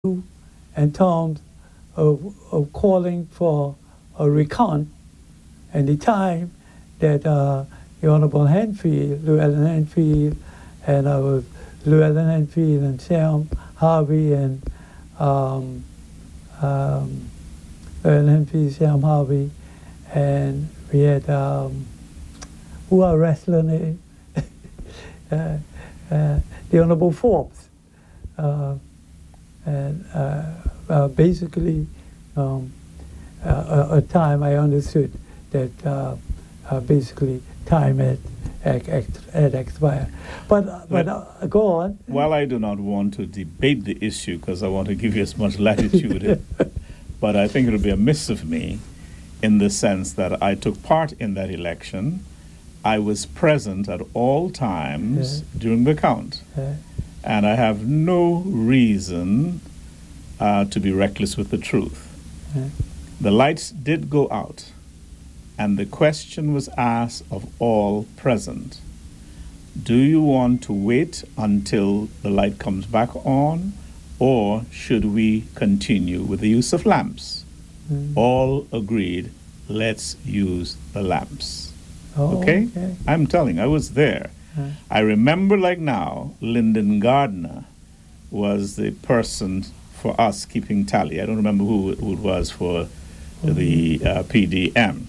and terms of calling for a recount and the time that the Honorable Hanfield, Llewellyn Hanfield, and Llewellyn Hanfield and Sam Harvey and Llewellyn Hanfield, Sam Harvey, and we had who are wrestler name? The Honorable Forbes. And basically, a time I understood that basically time had expired. But go on. While I do not want to debate the issue because I want to give you as much latitude, but I think it would be amiss of me in the sense that I took part in that election. I was present at all times during the count. And I have no reason to be reckless with the truth. The lights did go out, and the question was asked of all present. Do you want to wait until the light comes back on, or should we continue with the use of lamps? All agreed, let's use the lamps. Okay? I'm telling you, I was there. I remember like now, Lyndon Gardner was the person for us keeping tally. I don't remember who it was for the PDM.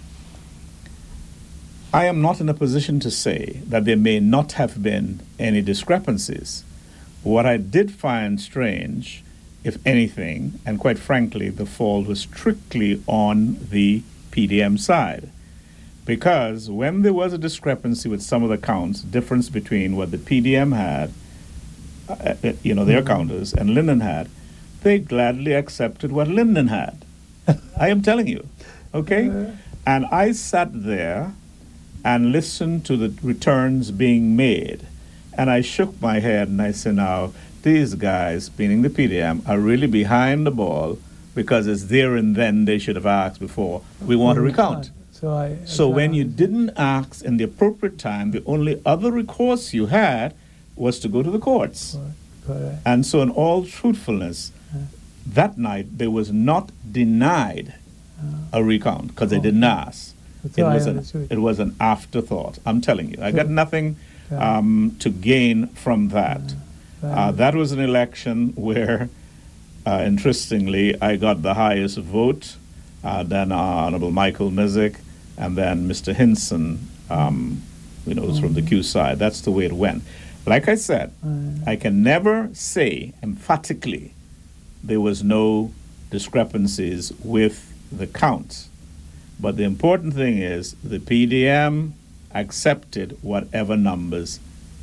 I am not in a position to say that there may not have been any discrepancies. What I did find strange, if anything, and quite frankly, the fault was strictly on the PDM side. Because when there was a discrepancy with some of the counts, difference between what the PDM had, their counters, and Lyndon had, they gladly accepted what Lyndon had. I am telling you, okay? And I sat there and listened to the returns being made. And I shook my head and I said, now, these guys, meaning the PDM, are really behind the ball because it's there and then they should have asked before. We want to recount. So when you didn't ask in the appropriate time, the only other recourse you had was to go to the courts. Correct. And so in all truthfulness, that night they was not denied a recount because they didn't ask. It was an afterthought. I'm telling you. I got nothing to gain from that. That was an election where, interestingly, I got the highest vote, then Honorable Michael Mizik, and then Mr. Hinson, was from the Q side. That's the way it went. Like I said, I can never say emphatically there was no discrepancies with the counts. But the important thing is the PDM accepted whatever numbers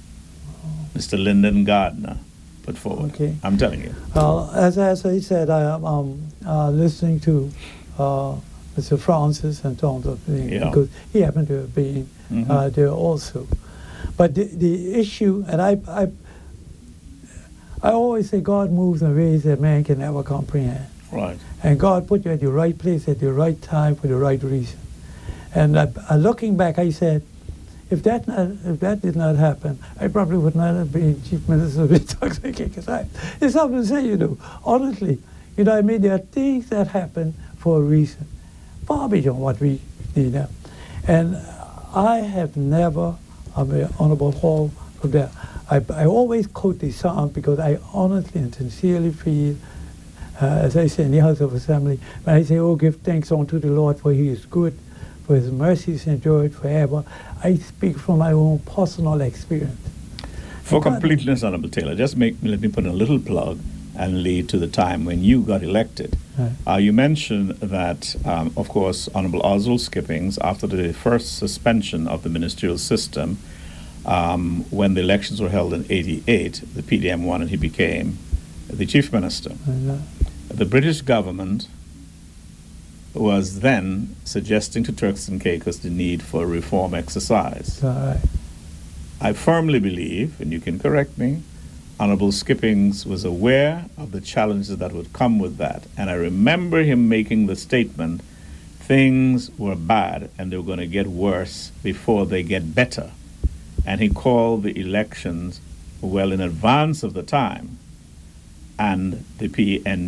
Mr. Lyndon Gardner put forward. Okay. I'm telling you. As I said, I am listening to Mr. Francis and Tom because he happened to have been there also. But the issue, and I always say God moves in ways that man can never comprehend. Right. And God put you at the right place at the right time for the right reason. And looking back, I said, if that did not happen, I probably would not have been Chief Minister of Intoxication. It's something to say, honestly. I mean, there are things that happen for a reason, far beyond what we need now. And I have never, Honorable Hall, from there, I always quote the Psalm because I honestly and sincerely feel, as I say in the House of Assembly, when I say, oh, give thanks unto the Lord, for he is good, for his mercies endure forever, I speak from my own personal experience. For completeness, Honorable Taylor, let me put in a little plug and lead to the time when you got elected. Right. You mentioned that, of course, Honorable Oswald Skippings, after the first suspension of the ministerial system, when the elections were held in 1988, the PDM won and he became the chief minister. The British government was then suggesting to Turks and Caicos the need for a reform exercise. Right. I firmly believe, and you can correct me, Honorable Skippings was aware of the challenges that would come with that. And I remember him making the statement, things were bad and they were going to get worse before they get better. And he called the elections well in advance of the time. and the PNP.